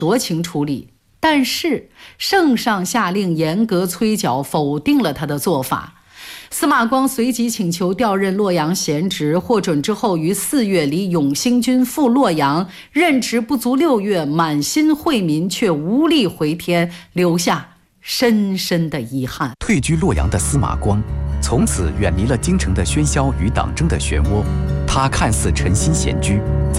酌情处理。但是圣上下令严格催剿，否定了他的做法。司马光随即请求调任洛阳闲职，获准之后，于4月里永兴军赴洛阳，任职不足6月，满心惠民，却无力回天，留下深深的遗憾。 退居洛阳的司马光，从此远离了京城的喧嚣与党争的漩涡。他看似沉心闲居，在